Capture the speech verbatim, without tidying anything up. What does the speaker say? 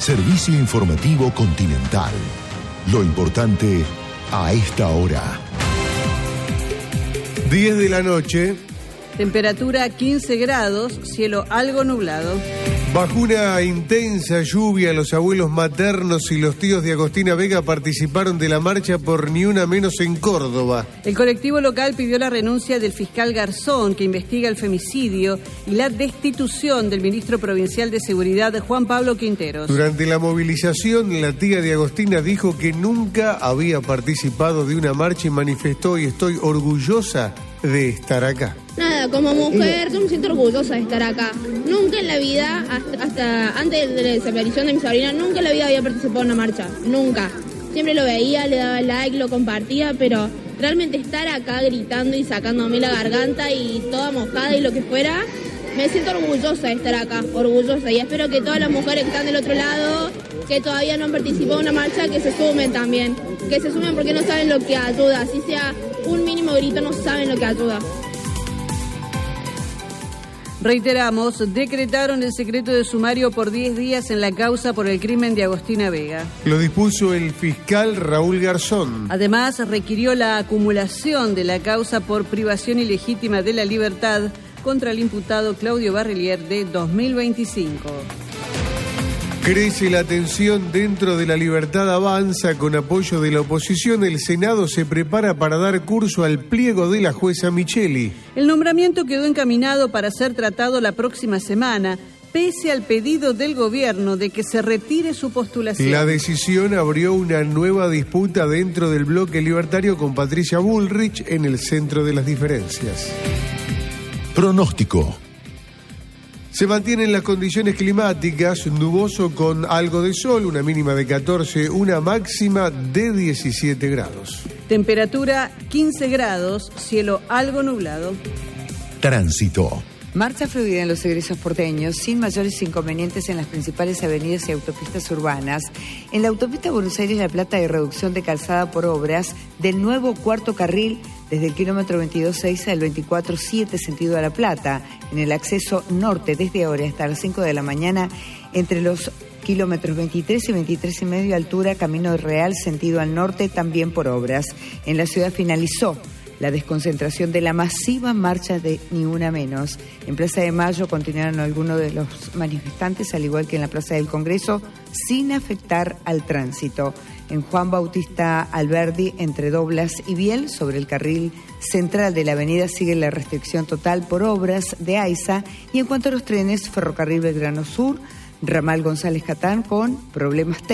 Servicio informativo Continental. Lo importante a esta hora. diez de la noche. Temperatura quince grados, cielo algo nublado. Bajo una intensa lluvia, los abuelos maternos y los tíos de Agostina Vega participaron de la marcha por Ni Una Menos en Córdoba. El colectivo local pidió la renuncia del fiscal Garzón, que investiga el femicidio, y la destitución del ministro provincial de Seguridad, Juan Pablo Quinteros. Durante la movilización, la tía de Agostina dijo que nunca había participado de una marcha y manifestó: y estoy orgullosa de estar acá. Nada, como mujer yo me siento orgullosa de estar acá. Nunca en la vida, hasta, hasta antes de la desaparición de mi sobrina, nunca en la vida había participado en una marcha. Nunca. Siempre lo veía, le daba like, lo compartía, pero realmente estar acá gritando y sacándome la garganta y toda mojada y lo que fuera, me siento orgullosa de estar acá, orgullosa. Y espero que todas las mujeres que están del otro lado, que todavía no han participado en una marcha, que se sumen también. Que se sumen porque no saben lo que ayuda. Así sea un mínimo grito, no saben lo que ayuda. Reiteramos, decretaron el secreto de sumario por diez días en la causa por el crimen de Agostina Vega. Lo dispuso el fiscal Raúl Garzón. Además, requirió la acumulación de la causa por privación ilegítima de la libertad contra el imputado Claudio Barrelier de dos mil veinticinco. Crece la tensión dentro de La Libertad Avanza. Con apoyo de la oposición, el Senado se prepara para dar curso al pliego de la jueza Micheli. El nombramiento quedó encaminado para ser tratado la próxima semana, pese al pedido del gobierno de que se retire su postulación. La decisión abrió una nueva disputa dentro del bloque libertario con Patricia Bullrich en el centro de las diferencias. Pronóstico. Se mantienen las condiciones climáticas, nuboso con algo de sol, una mínima de catorce, una máxima de diecisiete grados. Temperatura quince grados, cielo algo nublado. Tránsito. Marcha fluida en los egresos porteños, sin mayores inconvenientes en las principales avenidas y autopistas urbanas. En la autopista Buenos Aires-La Plata hay reducción de calzada por obras del nuevo cuarto carril desde el kilómetro veintidós seis al veinticuatro siete sentido a La Plata. En el acceso norte, desde ahora hasta las cinco de la mañana, entre los kilómetros veintitrés y veintitrés y medio altura, Camino Real sentido al norte, también por obras. En la ciudad finalizó la desconcentración de la masiva marcha de Ni Una Menos. En Plaza de Mayo continuaron algunos de los manifestantes, al igual que en la Plaza del Congreso, sin afectar al tránsito. En Juan Bautista Alberdi, entre Doblas y Biel, sobre el carril central de la avenida, sigue la restricción total por obras de AISA. Y en cuanto a los trenes, Ferrocarril Belgrano Sur, Ramal González Catán, con problemas técnicos.